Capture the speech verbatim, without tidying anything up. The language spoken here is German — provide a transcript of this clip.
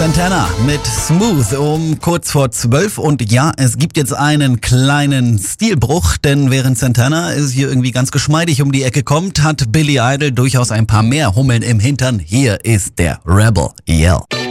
Santana mit Smooth um kurz vor zwölf. Und ja, es gibt jetzt einen kleinen Stilbruch, denn während Santana ist hier irgendwie ganz geschmeidig um die Ecke kommt, hat Billy Idol durchaus ein paar mehr Hummeln im Hintern. Hier ist der Rebel Yell.